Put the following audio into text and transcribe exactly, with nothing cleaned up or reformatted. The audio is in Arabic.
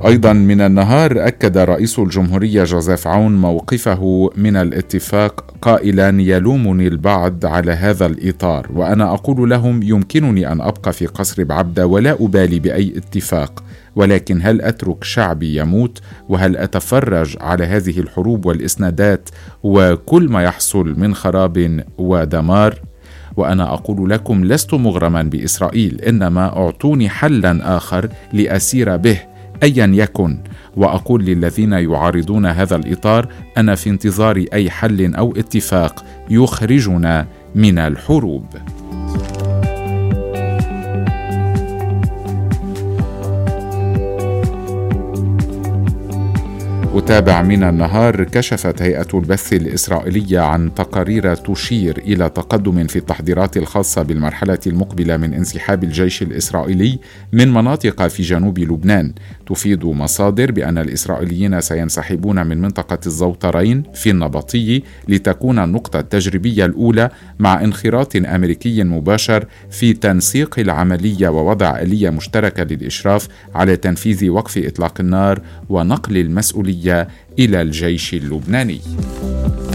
أيضا من النهار أكد رئيس الجمهورية جوزيف عون موقفه من الاتفاق قائلا: يلومني البعض على هذا الإطار وأنا أقول لهم يمكنني أن أبقى في قصر بعبدة ولا أبالي بأي اتفاق، ولكن هل أترك شعبي يموت؟ وهل أتفرج على هذه الحروب والإسنادات وكل ما يحصل من خراب ودمار؟ وأنا أقول لكم لست مغرما بإسرائيل، إنما أعطوني حلا آخر لأسير به أيا يكن. وأقول للذين يعارضون هذا الإطار: أنا في انتظار أي حل أو اتفاق يخرجنا من الحروب. أتابع من النهار. كشفت هيئة البث الإسرائيلية عن تقارير تشير إلى تقدم في التحضيرات الخاصة بالمرحلة المقبلة من انسحاب الجيش الإسرائيلي من مناطق في جنوب لبنان. تفيد مصادر بأن الإسرائيليين سينسحبون من منطقة الزوترين في النبطي لتكون النقطة التجريبية الأولى، مع انخراط أمريكي مباشر في تنسيق العملية ووضع آلية مشتركة للإشراف على تنفيذ وقف إطلاق النار ونقل المسؤولية إلى الجيش اللبناني.